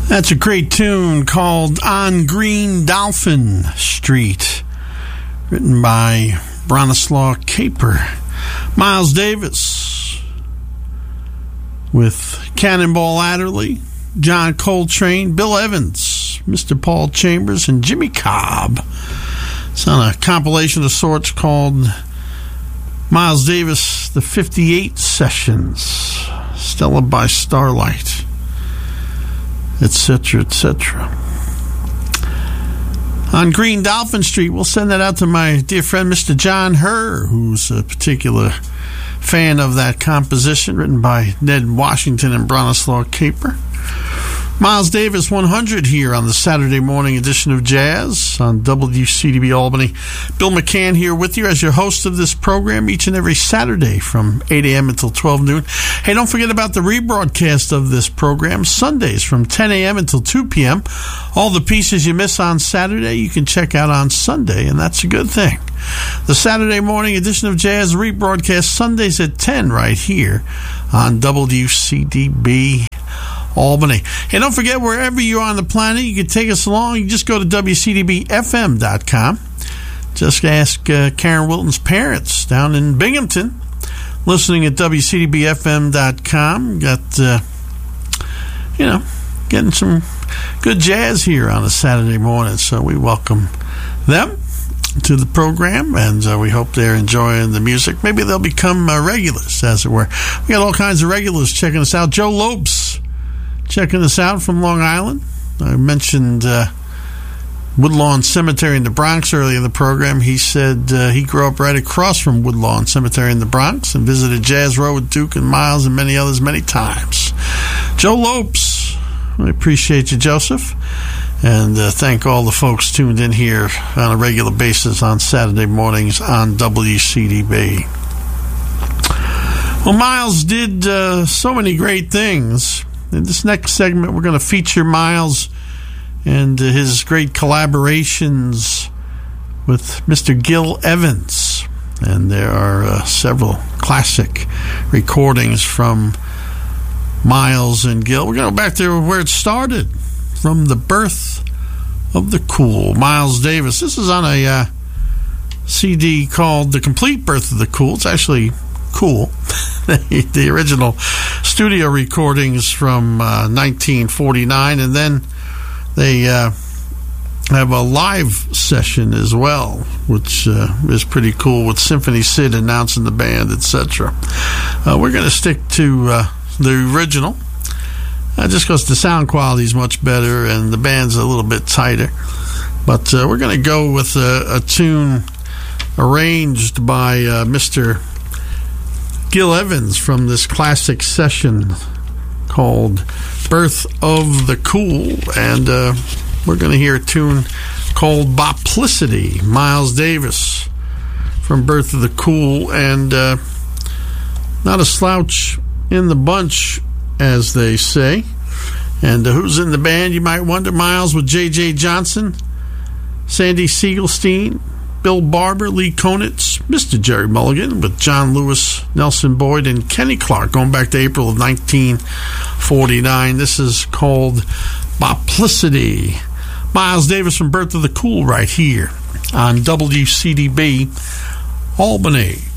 That's a great tune called On Green Dolphin Street, written by Bronislaw Kaper. Miles Davis with Cannonball Adderley, John Coltrane, Bill Evans, Mr. Paul Chambers, and Jimmy Cobb. It's on a compilation of sorts called Miles Davis, The 58 Sessions, Stella by Starlight, etc., etc. On Green Dolphin Street, we'll send that out to my dear friend Mr. John Herr, who's a particular fan of that composition, written by Ned Washington and Bronislaw Kaper. Miles Davis 100 here on the Saturday morning edition of Jazz on WCDB Albany. Bill McCann here with you as your host of this program each and every Saturday from 8 a.m. until 12 noon. Hey, don't forget about the rebroadcast of this program Sundays from 10 a.m. until 2 p.m. All the pieces you miss on Saturday you can check out on Sunday, and that's a good thing. The Saturday morning edition of Jazz rebroadcast Sundays at 10 right here on WCDB Albany. And don't forget, wherever you are on the planet, you can take us along. You can just go to WCDBFM.com. Just ask Karen Wilton's parents down in Binghamton, listening at WCDBFM.com. Got, getting some good jazz here on a Saturday morning, so we welcome them to the program, and we hope they're enjoying the music. Maybe they'll become regulars, as it were. We got all kinds of regulars checking us out. Joe Lopes checking us out from Long Island. I mentioned Woodlawn Cemetery in the Bronx earlier in the program. He said he grew up right across from Woodlawn Cemetery in the Bronx and visited Jazz Row with Duke and Miles and many others many times. Joe Lopes, I appreciate you, Joseph, and thank all the folks tuned in here on a regular basis on Saturday mornings on WCDB. Well, Miles did so many great things. In this next segment, we're going to feature Miles and his great collaborations with Mr. Gil Evans. And there are several classic recordings from Miles and Gil. We're going to go back to where it started, from the birth of the cool. Miles Davis. This is on a CD called The Complete Birth of the Cool. It's actually cool. The original studio recordings from 1949, and then they have a live session as well, which is pretty cool, with Symphony Sid announcing the band, etc. We're going to stick to the original, just because the sound quality is much better and the band's a little bit tighter. But we're going to go with a tune arranged by Mr. Gil Evans from this classic session called Birth of the Cool, and we're going to hear a tune called Boplicity, Miles Davis from Birth of the Cool, and not a slouch in the bunch, as they say. And who's in the band, you might wonder? Miles with J.J. Johnson, Sandy Siegelstein, Bill Barber, Lee Konitz, Mr. Jerry Mulligan, with John Lewis, Nelson Boyd, and Kenny Clark, going back to April of 1949. This is called Boplicity. Miles Davis from Birth of the Cool right here on WCDB Albany.